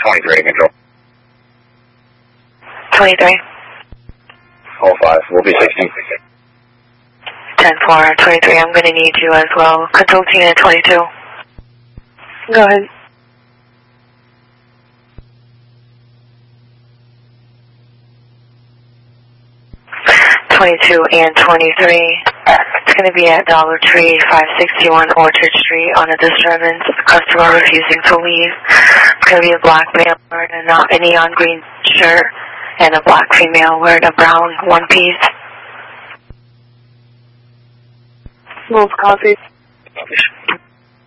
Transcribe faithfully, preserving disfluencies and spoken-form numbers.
twenty-three, control. twenty-three. oh five, we'll be sixteen. ten four, twenty-three, I'm going to need you as well. Control team at twenty-two. Go ahead. twenty-two and twenty-three. It's going to be at Dollar Tree, five sixty-one Orchard Street on a disturbance. Customer refusing to leave. It's going to be a black male wearing a, not a neon green shirt and a black female wearing a brown one piece. Smooth copy. Copy.